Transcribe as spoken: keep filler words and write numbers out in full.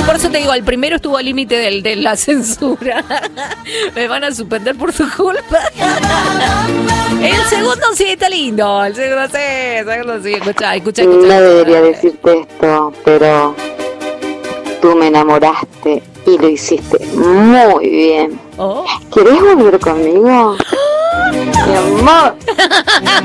Sí, por eso te digo, el primero estuvo al límite del, de la censura. Me van a suspender por su culpa. El segundo sí está lindo. El segundo sí, el segundo sí. Escucha, escucha, escucha. No debería decirte esto, pero tú me enamoraste y lo hiciste muy bien. Oh. ¿Querés volver conmigo? Mi amor.